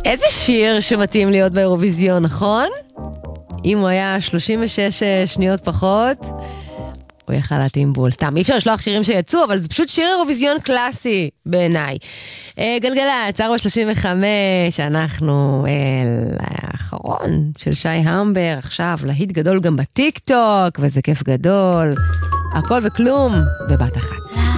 איזה שיר שמתאים להיות באירוויזיון, נכון? אם הוא היה 36 שניות פחות, הוא יכל להתאים בול. סתם, אי אפשר לשלוח שירים שיצאו, אבל זה פשוט שיר אירוויזיון קלאסי בעיניי. גלגלצ, 435, אנחנו האחרון של שי המבר, עכשיו להיט גדול גם בטיק טוק, וזה כיף גדול. הכל וכלום בבת אחת.